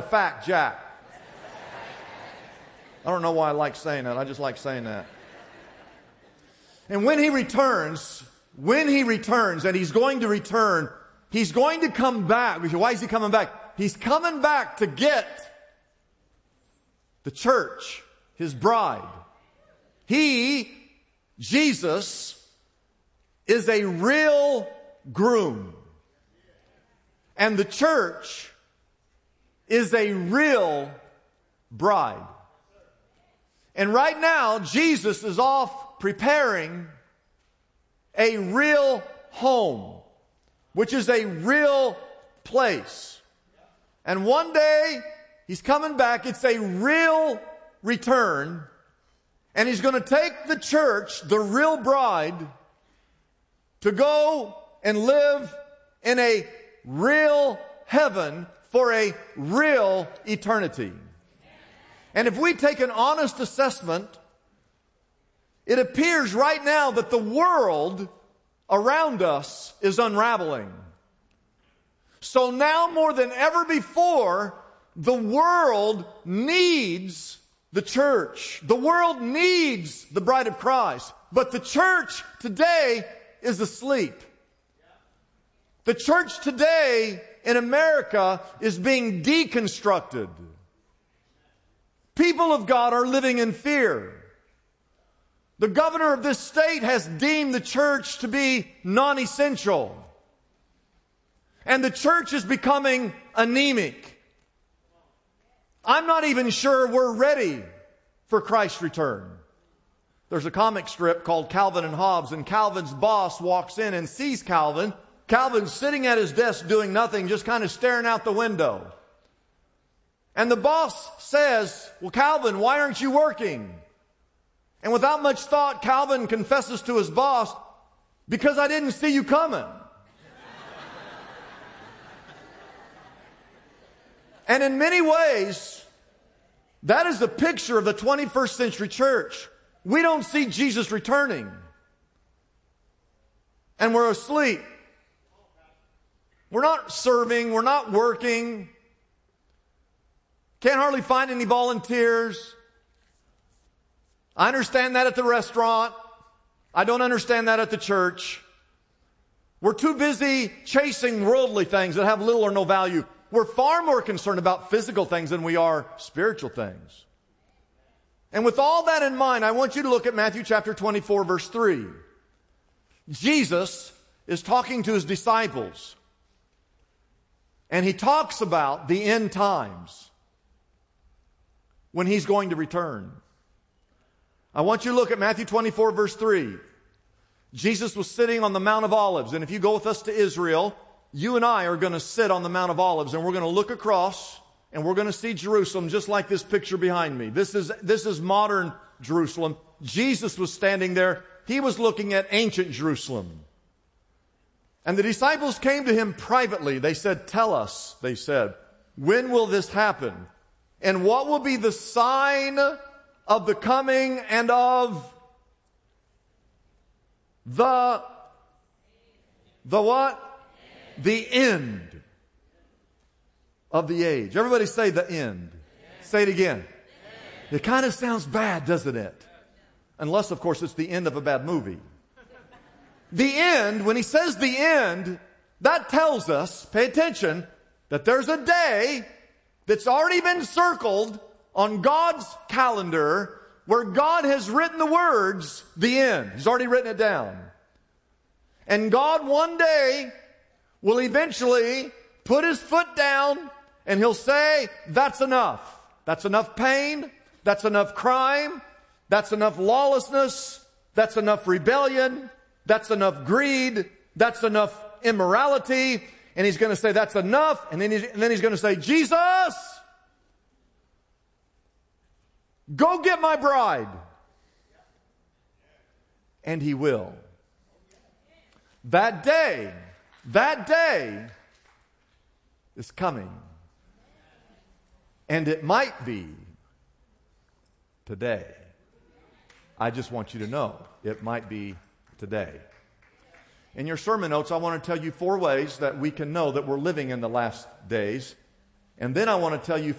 fact, Jack. I don't know why I like saying that. I just like saying that. And when he returns, and he's going to return, he's going to come back. Why is he coming back? He's coming back to get the church, his bride. He, Jesus, is a real groom. And the church is a real bride. And right now, Jesus is off preparing a real home, which is a real place. And one day, he's coming back. It's a real return. And he's going to take the church, the real bride, to go and live in a real heaven for a real eternity. And if we take an honest assessment, it appears right now that the world around us is unraveling. So now more than ever before, the world needs the church. The world needs the bride of Christ. But the church today is asleep. The church today in America is being deconstructed. People of God are living in fear. The governor of this state has deemed the church to be non-essential. And the church is becoming anemic. I'm not even sure we're ready for Christ's return. There's a comic strip called Calvin and Hobbes, and Calvin's boss walks in and sees Calvin. Calvin's sitting at his desk doing nothing, just kind of staring out the window. And the boss says, "Well, Calvin, why aren't you working?" And without much thought, Calvin confesses to his boss, "Because I didn't see you coming." And in many ways, that is a picture of the 21st century church. We don't see Jesus returning. And we're asleep. We're not serving. We're not working. Can't hardly find any volunteers. I understand that at the restaurant. I don't understand that at the church. We're too busy chasing worldly things that have little or no value. We're far more concerned about physical things than we are spiritual things. And with all that in mind, I want you to look at Matthew chapter 24, verse 3. Jesus is talking to his disciples. And he talks about the end times when he's going to return. I want you to look at Matthew 24, verse 3. Jesus was sitting on the Mount of Olives. And if you go with us to Israel, you and I are going to sit on the Mount of Olives, and we're going to look across, and we're going to see Jerusalem just like this picture behind me. This is modern Jerusalem. Jesus was standing there. He was looking at ancient Jerusalem. And the disciples came to him privately. They said, "Tell us," they said, "when will this happen? And what will be the sign of the coming and of the what? The end of the age." Everybody say the end. Say it again. It kind of sounds bad, doesn't it? Unless, of course, it's the end of a bad movie. The end, when he says the end, that tells us, pay attention, that there's a day that's already been circled on God's calendar where God has written the words, the end. He's already written it down. And God one day will eventually put his foot down and he'll say, "That's enough. That's enough pain. That's enough crime. That's enough lawlessness. That's enough rebellion. That's enough greed. That's enough immorality." And he's going to say, "That's enough." And then he's going to say, "Jesus, go get my bride." And he will. That day is coming. And it might be today. I just want you to know it might be today. In your sermon notes, I want to tell you 4 ways that we can know that we're living in the last days. And then I want to tell you